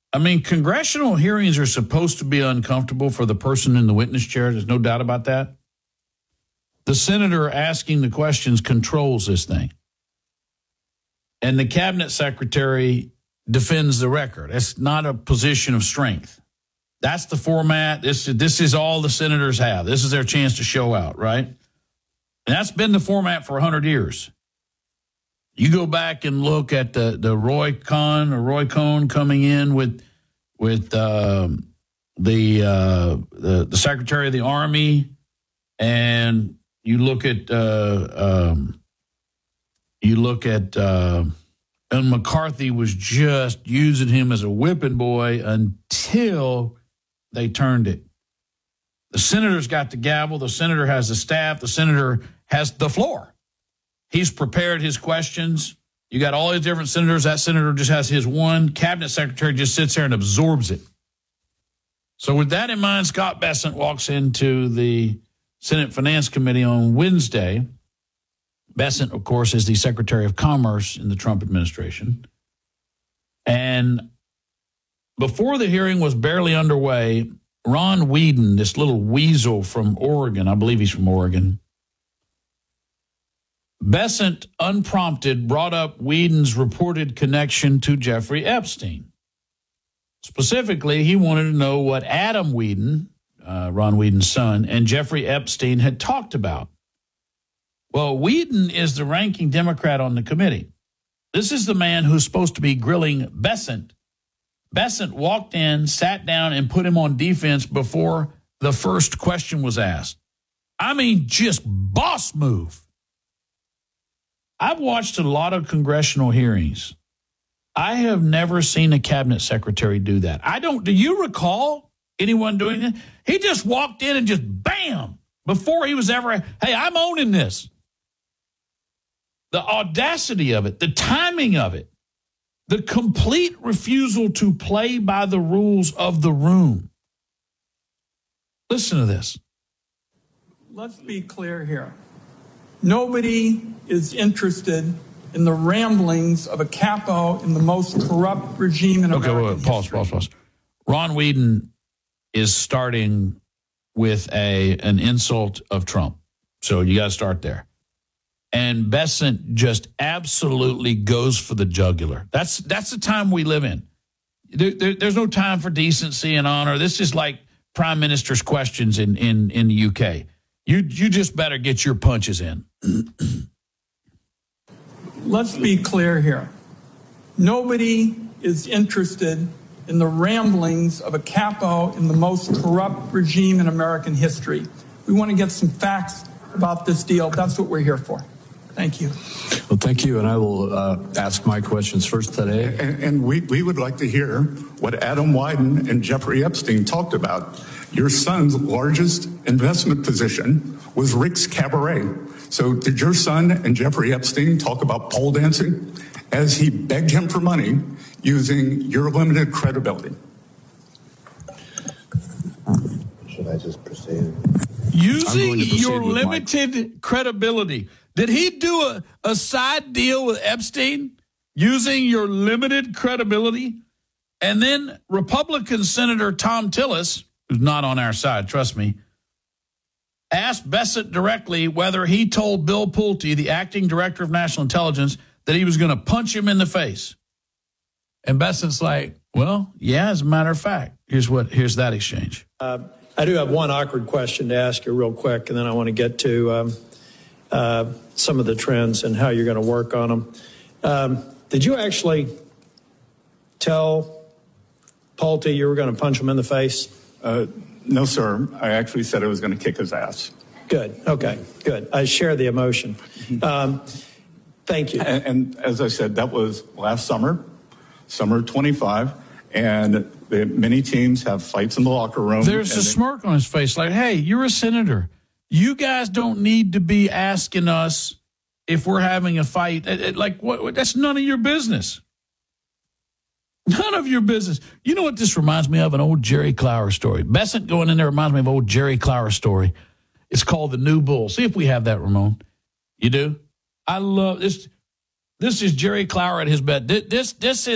I mean, congressional hearings are supposed to be uncomfortable for the person in the witness chair. There's no doubt about that. The senator asking the questions controls this thing. And the cabinet secretary defends the record. It's not a position of strength. That's the format. This is all the senators have. This is their chance to show out, right? And that's been the format for 100 years. You go back and look at the Roy Cohn coming in with the Secretary of the Army, and you look at and McCarthy was just using him as a whipping boy until they turned it. The senator's got the gavel. The senator has the staff. The senator has the floor. He's prepared his questions. You got all these different senators. That senator just has his one. Cabinet secretary just sits there and absorbs it. So with that in mind, Scott Bessent walks into the Senate Finance Committee on Wednesday. Bessent, of course, is the Secretary of Commerce in the Trump administration. And before the hearing was barely underway, Ron Wyden, this little weasel from Oregon, I believe he's from Oregon, Bessent, unprompted, brought up Whedon's reported connection to Jeffrey Epstein. Specifically, he wanted to know what Adam Whedon, Ron Whedon's son, and Jeffrey Epstein had talked about. Well, Whedon is the ranking Democrat on the committee. This is the man who's supposed to be grilling Bessent. Bessent walked in, sat down, and put him on defense before the first question was asked. I mean, just boss move. I've watched a lot of congressional hearings. I have never seen a cabinet secretary do that. Do you recall anyone doing it? He just walked in and just bam, before he was ever, hey, I'm owning this. The audacity of it, the timing of it, the complete refusal to play by the rules of the room. Listen to this. Let's be clear here. Nobody is interested in the ramblings of a capo in the most corrupt regime in American history. Pause. Ron Wyden is starting with an insult of Trump. So you got to start there. And Bessent just absolutely goes for the jugular. That's the time we live in. There's no time for decency and honor. This is like prime minister's questions in the UK. You just better get your punches in. Let's be clear here. Nobody is interested in the ramblings of a capo in the most corrupt regime in American history. We want to get some facts about this deal. That's what we're here for. Thank you. Well, thank you, and I will ask my questions first today. And we would like to hear what Adam Wyden and Jeffrey Epstein talked about. Your son's largest investment position was Rick's Cabaret. So did your son and Jeffrey Epstein talk about pole dancing as he begged him for money using your limited credibility? Should I just proceed? Using your limited credibility. Did he do a side deal with Epstein using your limited credibility? And then Republican Senator Tom Tillis, who's not on our side, trust me, asked Bessent directly whether he told Bill Pulte, the acting director of national intelligence, that he was going to punch him in the face. And Bessent's like, well, yeah, as a matter of fact. Here's that exchange. I do have one awkward question to ask you real quick, and then I want to get to some of the trends and how you're going to work on them. Did you actually tell Pulte you were going to punch him in the face? No, sir. I actually said I was going to kick his ass. Good. Okay, good. I share the emotion. Thank you. And as I said, that was last summer 25, and many teams have fights in the locker room. There's a smirk on his face like, hey, you're a senator. You guys don't need to be asking us if we're having a fight. Like, what? That's none of your business. None of your business. You know what this reminds me of? An old Jerry Clower story. Bessent going in there reminds me of an old Jerry Clower story. It's called The New Bull. See if we have that, Ramon. You do? I love this. This is Jerry Clower at his bed. This is